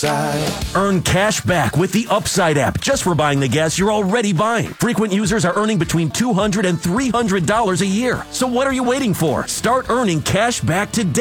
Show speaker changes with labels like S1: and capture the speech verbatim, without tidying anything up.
S1: Earn cash back with the Upside app just for buying the gas you're already buying. Frequent users are earning between two hundred dollars and three hundred dollars a year. So what are you waiting for? Start earning cash back today.